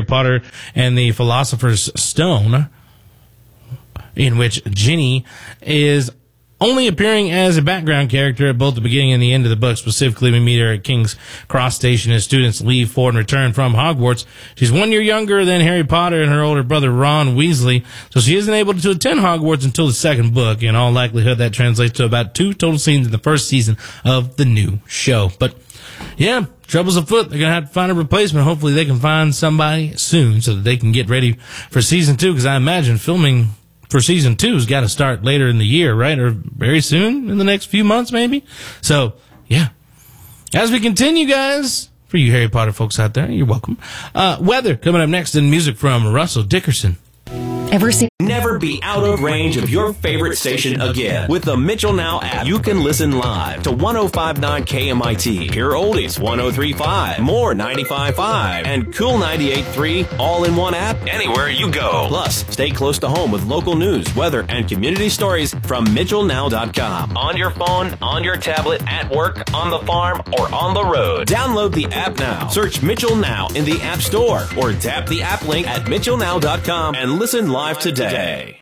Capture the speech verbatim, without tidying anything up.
Potter and the Philosopher's Stone, in which Ginny is only appearing as a background character at both the beginning and the end of the book. Specifically, we meet her at King's Cross Station as students leave for and return from Hogwarts. She's one year younger than Harry Potter and her older brother Ron Weasley, so she isn't able to attend Hogwarts until the second book. In all likelihood, that translates to about two total scenes in the first season of the new show. But yeah, trouble's afoot. They're going to have to find a replacement. Hopefully they can find somebody soon so that they can get ready for season two, because I imagine filming for season two has got to start later in the year, right? Or very soon, in the next few months, maybe. So, yeah. As we continue, guys, for you Harry Potter folks out there, you're welcome. Uh, weather coming up next, and music from Russell Dickerson. Ever see- Never be out of range of your favorite station again. With the Mitchell Now app, you can listen live to one oh five point nine K M I T, Pure Oldies one oh three point five, More ninety-five point five, and Cool ninety-eight point three, all in one app, anywhere you go. Plus, stay close to home with local news, weather, and community stories from Mitchell Now dot com. On your phone, on your tablet, at work, on the farm, or on the road. Download the app now. Search Mitchell Now in the App Store, or tap the app link at Mitchell Now dot com and listen live today.